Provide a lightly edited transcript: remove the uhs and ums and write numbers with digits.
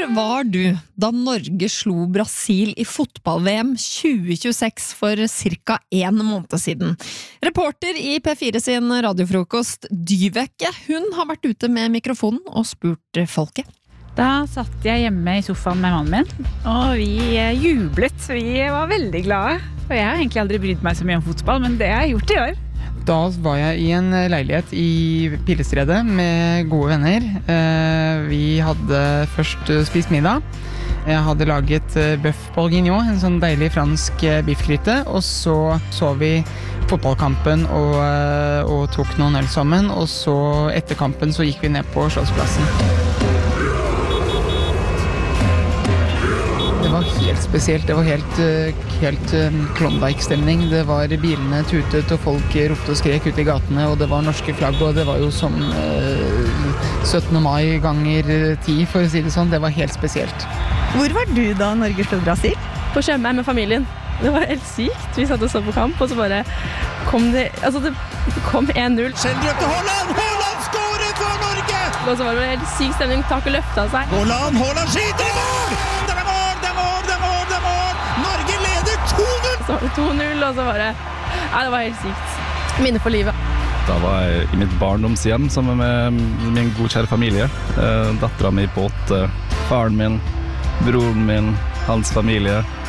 var du da Norge slo Brasil i fotball-VM 2026 for cirka 1 måned siden? Reporter i P4 sin radiofrokost, Dyveke, hun har vært ute med mikrofonen og spurt folket. Da satt jeg hjemme i sofaen med mannen min, og vi jublet. Vi var veldig glade. Og jeg har egentlig aldri brydd meg så mye om fotball, men det har jeg gjort i år. Da var jeg i en leilighet i Pilestredet med gode venner. Vi hadde først spist middag. Jeg hadde laget bœuf bourguignon, en sånn deilig fransk biffgryte, og så vi fotballkampen og tok noen øl sammen, og så etter kampen så gikk vi ned på Slottsplassen. Det var helt spesielt, det var helt Klondike-stemning. Det var bilene tutet, og folk ropte og skrek ut i gatene, og det var norske flagg, og det var jo som 17. mai ganger 10, for å si det sånn. Det var helt spesielt. Hvor var du da Norge slo Brasil? På Tjøme med familien. Det var helt sykt. Vi satt og så på kamp, og så bare kom det kom 1-0. Selvgjørte Haaland! Haaland skåret for Norge! Og så var det helt syk stemning. Taket løftet seg. Haaland skyter i mål! Det er mål! Norge leder 2-0! Så var det 2-0, og så var det... Ja, det var helt sykt. Minne for livet. Da var jeg i mitt barndomshjem sammen med min godkjære familie. Datteren min på 8, faren min, broren min, hans familie.